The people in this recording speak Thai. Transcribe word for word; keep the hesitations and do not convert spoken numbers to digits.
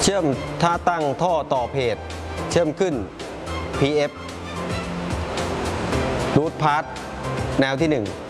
ชื่อมท่าตั้งท่อต่อเพจเชื่อมขึ้น พี เอฟ รูทพาร์ทแนวที่หนึ่ง